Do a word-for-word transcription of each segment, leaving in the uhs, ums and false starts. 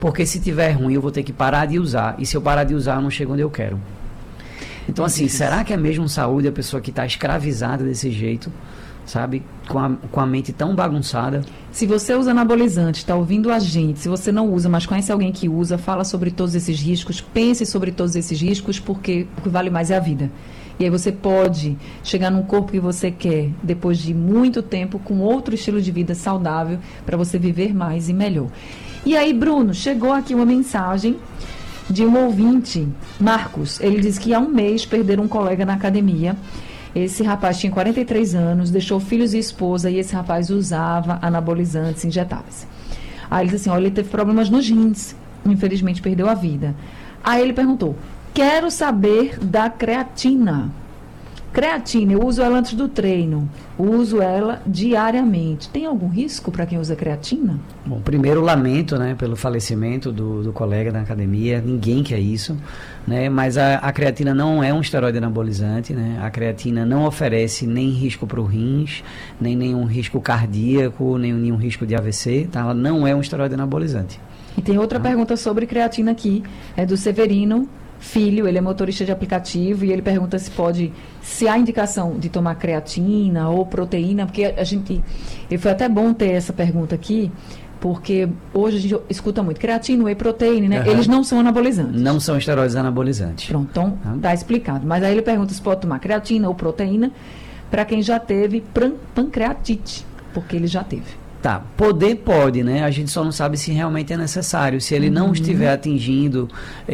Porque se tiver ruim, eu vou ter que parar de usar. E se eu parar de usar, eu não chego onde eu quero. Então, assim, será que é mesmo saúde a pessoa que está escravizada desse jeito, sabe? Com a, com a mente tão bagunçada. Se você usa anabolizante, está ouvindo a gente, se você não usa, mas conhece alguém que usa, fala sobre todos esses riscos, pense sobre todos esses riscos, porque o que vale mais é a vida. E aí você pode chegar num corpo que você quer, depois de muito tempo, com outro estilo de vida saudável, para você viver mais e melhor. E aí, Bruno, chegou aqui uma mensagem de um ouvinte, Marcos. Ele diz que há um mês perderam um colega na academia. Esse rapaz tinha quarenta e três anos, deixou filhos e esposa, e esse rapaz usava anabolizantes injetáveis. Aí ele disse assim, olha, ele teve problemas nos rins, infelizmente perdeu a vida. Aí ele perguntou, quero saber da creatina. Creatina, eu uso ela antes do treino, uso ela diariamente. Tem algum risco para quem usa creatina? Bom, primeiro lamento, né, pelo falecimento do, do colega da academia, ninguém quer isso, né, mas a, a creatina não é um esteroide anabolizante, né, a creatina não oferece nem risco para o rins, nem nenhum risco cardíaco, nem nenhum risco de A V C, tá? Ela não é um esteroide anabolizante. E tem outra tá? pergunta sobre creatina aqui, é do Severino Filho, ele é motorista de aplicativo e ele pergunta se pode, se há indicação de tomar creatina ou proteína, porque a gente, e foi até bom ter essa pergunta aqui, porque hoje a gente escuta muito creatina, whey protein, né? Uhum. Eles não são anabolizantes. Não são esteroides anabolizantes. Pronto, então está explicado. Mas aí ele pergunta se pode tomar creatina ou proteína para quem já teve pancreatite, porque ele já teve. Tá, poder pode, né? A gente só não sabe se realmente é necessário. Se ele não uhum. estiver atingindo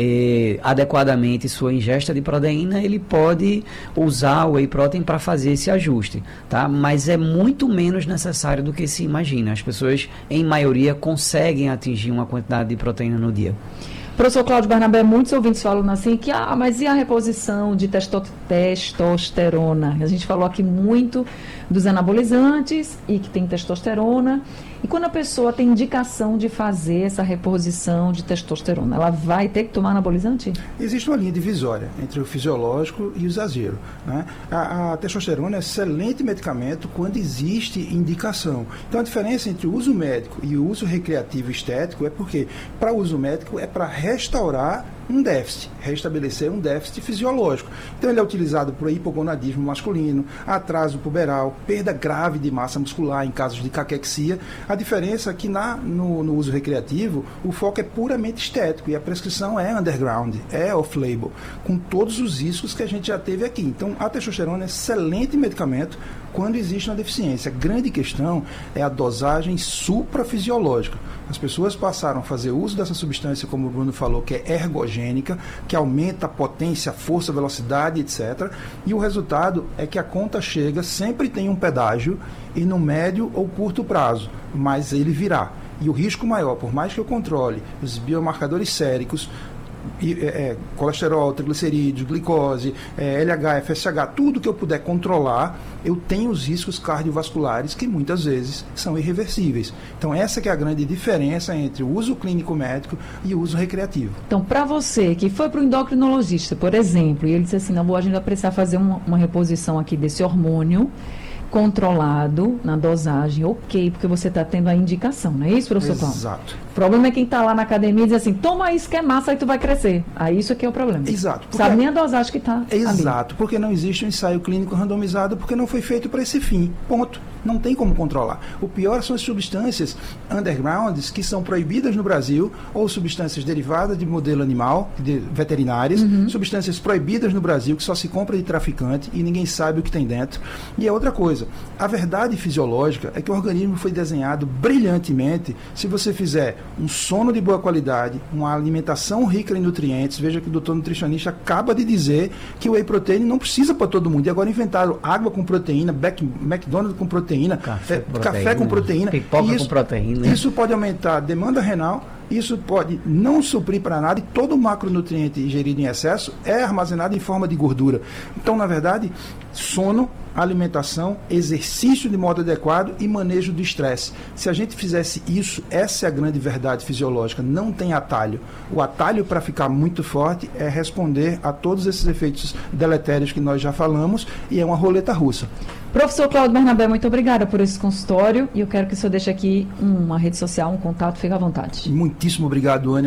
eh, adequadamente sua ingesta de proteína, ele pode usar o whey protein para fazer esse ajuste, tá? Mas é muito menos necessário do que se imagina. As pessoas, em maioria, conseguem atingir uma quantidade de proteína no dia. Professor Cláudio Barnabé, muitos ouvintes falam assim que, ah, mas e a reposição de testo testosterona? A gente falou aqui muito dos anabolizantes e que tem testosterona. E quando a pessoa tem indicação de fazer essa reposição de testosterona, ela vai ter que tomar anabolizante? Existe uma linha divisória entre o fisiológico e o exagero, né? A, a testosterona é um excelente medicamento quando existe indicação. Então a diferença entre o uso médico e o uso recreativo estético é porque para o uso médico é para restaurar um déficit, restabelecer um déficit fisiológico. Então ele é utilizado por hipogonadismo masculino, atraso puberal, perda grave de massa muscular em casos de caquexia. A diferença é que na, no, no uso recreativo o foco é puramente estético e a prescrição é underground, é off-label, com todos os riscos que a gente já teve aqui. Então a testosterona é um excelente medicamento quando existe uma deficiência. A grande questão é a dosagem suprafisiológica. As pessoas passaram a fazer uso dessa substância, como o Bruno falou, que é ergogênica, que aumenta a potência, a força, a velocidade, etcétera. E o resultado é que a conta chega, sempre tem um pedágio, e no médio ou curto prazo, mas ele virá. E o risco maior, por mais que eu controle os biomarcadores séricos, E, é, é, colesterol, triglicerídeos, glicose, é, L H, F S H, tudo que eu puder controlar, eu tenho os riscos cardiovasculares que muitas vezes são irreversíveis. Então essa que é a grande diferença entre o uso clínico médico e o uso recreativo. Então, para você que foi para o endocrinologista, por exemplo, e ele disse assim, não, a gente vai precisar fazer uma, uma reposição aqui desse hormônio controlado na dosagem, ok, porque você está tendo a indicação, não é isso, professor Cláudio? Exato. O problema é quem está lá na academia e diz assim, toma isso que é massa, aí tu vai crescer. Aí isso aqui é o problema. Exato. Sabe nem a dosagem que está Exato, ali. Porque não existe um ensaio clínico randomizado, porque não foi feito para esse fim. Ponto. Não tem como controlar. O pior são as substâncias undergrounds que são proibidas no Brasil, ou substâncias derivadas de modelo animal, de veterinárias, uhum. substâncias proibidas no Brasil, que só se compra de traficante e ninguém sabe o que tem dentro. E é outra coisa. A verdade fisiológica é que o organismo foi desenhado brilhantemente se você fizer um sono de boa qualidade, uma alimentação rica em nutrientes. Veja que o doutor nutricionista acaba de dizer que o whey protein não precisa para todo mundo. E agora inventaram água com proteína, McDonald's com proteína, café, é, proteína, café com proteína. Pipoca isso, com proteína. Isso pode aumentar a demanda renal. Isso pode não suprir para nada e todo o macronutriente ingerido em excesso é armazenado em forma de gordura. Então, na verdade, sono, alimentação, exercício de modo adequado e manejo do estresse. Se a gente fizesse isso, essa é a grande verdade fisiológica, não tem atalho. O atalho para ficar muito forte é responder a todos esses efeitos deletérios que nós já falamos, e é uma roleta russa. Professor Cláudio Bernabé, muito obrigada por esse consultório, e eu quero que o senhor deixe aqui uma rede social, um contato, fique à vontade. Muitíssimo obrigado, Ana.